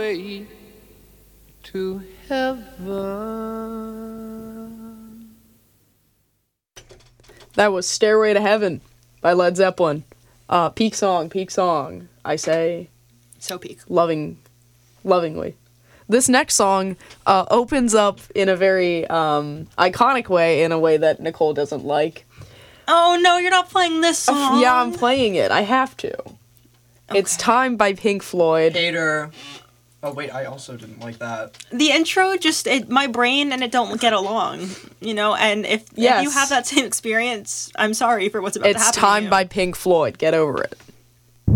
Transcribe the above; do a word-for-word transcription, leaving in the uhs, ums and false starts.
Stairway to Heaven. That was Stairway to Heaven by Led Zeppelin. Uh, peak song, peak song, I say. So peak. Loving, lovingly. This next song uh, opens up in a very um, iconic way, in a way that Nicole doesn't like. Oh no, you're not playing this song. Yeah, I'm playing it. I have to. Okay. It's Time by Pink Floyd. Hater. Oh wait, I also didn't like that. The intro just it, my brain and it don't get along, you know. And if, yes. if you have that same experience, I'm sorry for what's about it's to happen. Time to you. by Pink Floyd. Get over it.